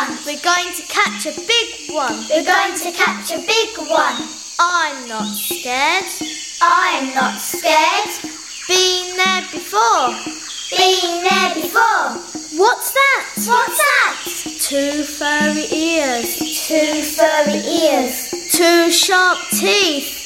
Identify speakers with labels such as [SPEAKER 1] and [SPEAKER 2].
[SPEAKER 1] one.
[SPEAKER 2] We're going to catch a big one.
[SPEAKER 1] We're going to catch a big one.
[SPEAKER 2] I'm not scared.
[SPEAKER 1] I'm not scared.
[SPEAKER 2] Been there before.
[SPEAKER 1] Been there before.
[SPEAKER 2] What's that?
[SPEAKER 1] What's that?
[SPEAKER 2] 2 furry ears.
[SPEAKER 1] 2 furry ears.
[SPEAKER 2] 2 sharp teeth.